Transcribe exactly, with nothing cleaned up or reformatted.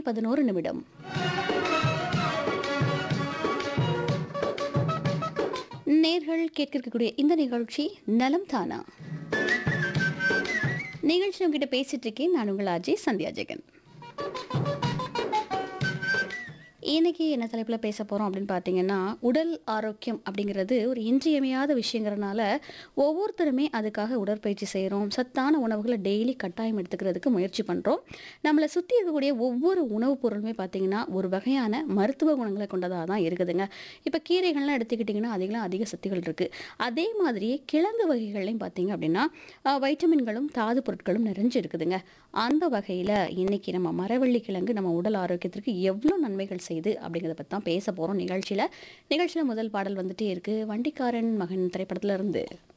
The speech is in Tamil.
பதினொன்று நிமிடம். நேர்கள் கேட்கக்கூடிய இந்த நிகழ்ச்சி நலம் தானா. நிகழ்ச்சி உங்ககிட்ட பேசிட்டு இருக்கேன். நான் உங்கள் அஜய் சந்தியா ஜெகன். இன்னைக்கு என்ன தலைப்பில் பேச போகிறோம் அப்படின்னு பார்த்தீங்கன்னா, உடல் ஆரோக்கியம் அப்படிங்கிறது ஒரு இன்றியமையாத விஷயங்கிறனால ஒவ்வொருத்தருமே அதுக்காக உடற்பயிற்சி செய்கிறோம். சத்தான உணவுகளை டெய்லி கட்டாயம் எடுத்துக்கிறதுக்கு முயற்சி பண்ணுறோம். நம்மளை சுற்றி இருக்கக்கூடிய ஒவ்வொரு உணவுப் பொருளுமே பார்த்தீங்கன்னா ஒரு வகையான மருத்துவ குணங்களை கொண்டதாக தான் இருக்குதுங்க. இப்போ கீரைகள்லாம் எடுத்துக்கிட்டிங்கன்னா அதிகலாம் அதிக சத்துக்கள் இருக்குது. அதே மாதிரியே கிழங்கு வகைகள்லையும் பார்த்தீங்க அப்படின்னா வைட்டமின்களும் தாது பொருட்களும் நிறைஞ்சு இருக்குதுங்க. அந்த வகையில் இன்னைக்கு நம்ம மரவள்ளி கிழங்கு நம்ம உடல் ஆரோக்கியத்திற்கு எவ்வளோ நன்மைகள் செய்யுது அப்படிங்கிறத பற்றி தான் பேச போகிறோம் நிகழ்ச்சியில். நிகழ்ச்சியில் முதல் பாடல் வந்துட்டே இருக்கு. வண்டிக்காரன் மகன் திரைப்படத்துல இருந்து.